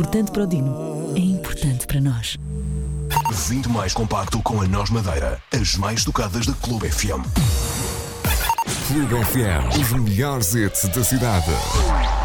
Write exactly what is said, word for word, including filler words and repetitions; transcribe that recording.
Importante para o Dino. É importante para nós. vinte mais compacto com a Nós Madeira. As mais tocadas da Clube F M. Clube F M. Os melhores hits da cidade.